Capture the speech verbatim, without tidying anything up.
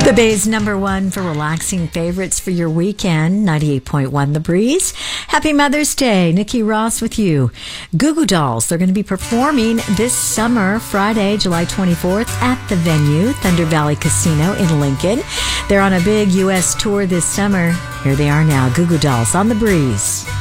The Bay's number one for relaxing favorites for your weekend, ninety-eight point one The Breeze. Happy Mother's Day. Nikki Ross with you. Goo Goo Dolls, they're going to be performing this summer, Friday, July twenty-fourth, at the venue, Thunder Valley Casino in Lincoln. They're on a big U S tour this summer. Here they are now, Goo Goo Dolls on The Breeze.